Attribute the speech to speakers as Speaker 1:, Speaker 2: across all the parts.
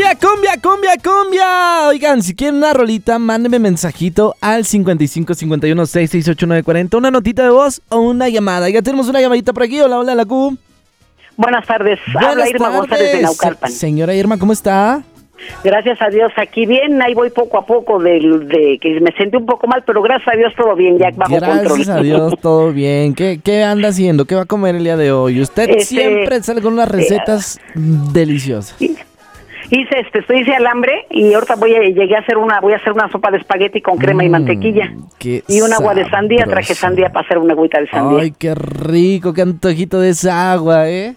Speaker 1: ¡Cumbia, cumbia, cumbia, cumbia! Oigan, si quieren una rolita, mándenme mensajito al 55 51 668 940, una notita de voz o una llamada. Ya tenemos una llamadita por aquí. Hola, hola, la Q.
Speaker 2: Buenas tardes. Habla Irma González de Naucalpan.
Speaker 1: Señora Irma, ¿cómo está?
Speaker 2: Gracias a Dios, aquí bien, ahí voy poco a poco de que me sentí un poco mal, pero gracias a Dios todo bien, ya bajo control.
Speaker 1: Gracias a Dios, todo bien. ¿Qué anda haciendo? ¿Qué va a comer el día de hoy? Usted siempre sale con unas recetas deliciosas.
Speaker 2: Hice alambre y ahorita voy a hacer una sopa de espagueti con crema y mantequilla. Y un agua de sandía, traje sandía para hacer una agüita de sandía.
Speaker 1: Ay, qué rico, qué antojito de esa agua, ¿eh?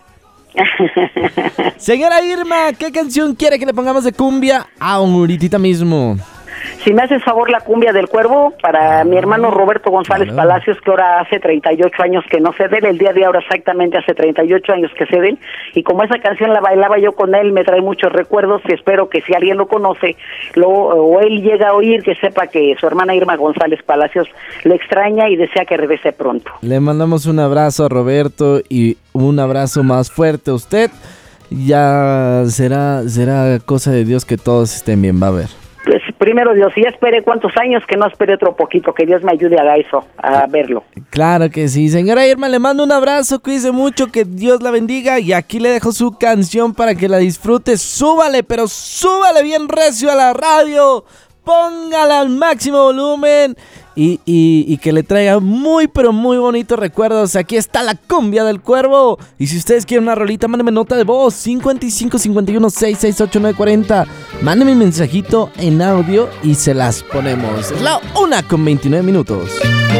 Speaker 1: Señora Irma, ¿qué canción quiere que le pongamos de cumbia ahorita mismo?
Speaker 2: Si me haces favor, la cumbia del Cuervo para mi hermano Roberto González Palacios, que ahora hace 38 años que no se dé, el día de ahora exactamente hace 38 años que se den, y como esa canción la bailaba yo con él, me trae muchos recuerdos, y espero que si alguien lo conoce, o él llega a oír, que sepa que su hermana Irma González Palacios le extraña y desea que regrese pronto. Le mandamos un abrazo a Roberto y un abrazo más fuerte a usted. Ya será cosa de Dios que todos estén bien, va a ver. Pues primero Dios, y ya esperé cuántos años, que no espere otro poquito, que Dios me ayude a eso, a verlo. Claro que sí, señora Irma, le mando un abrazo, cuídese mucho, que Dios la bendiga, y aquí le dejo su canción para que la disfrute. Súbale, pero súbale bien recio a la radio, póngala al máximo volumen y que le traiga muy pero muy bonitos recuerdos. Aquí está la cumbia del Cuervo. Y si ustedes quieren una rolita, mándenme nota de voz 55 51 668 940. Mándenme un mensajito en audio y se las ponemos. Es la 1:29.